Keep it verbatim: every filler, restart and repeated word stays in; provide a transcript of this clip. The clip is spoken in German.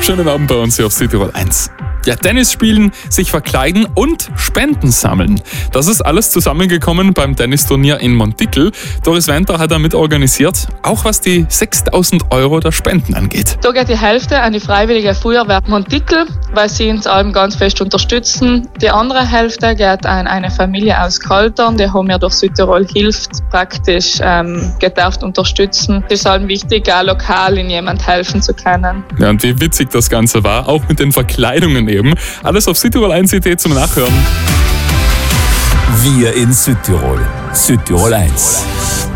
Schönen Abend bei uns hier auf Südtirol eins. Ja, Tennis spielen, sich verkleiden und Spenden sammeln. Das ist alles zusammengekommen beim Tennisturnier in Montikel. Doris Wenter hat da mit organisiert, auch was die sechstausend Euro der Spenden angeht. Da geht die Hälfte an die Freiwillige Feuerwehr Montikel, weil sie uns allem ganz fest unterstützen. Die andere Hälfte geht an eine Familie aus Kaltern, die haben mir durch Südtirol hilft, praktisch ähm, gedarft unterstützen. Es ist allem wichtig, auch lokal in jemand helfen zu können. Ja, und wie witzig das Ganze war, auch mit den Verkleidungen eben. Alles auf Südtirol eins punkt at zum Nachhören. Wir in Südtirol. Südtirol eins.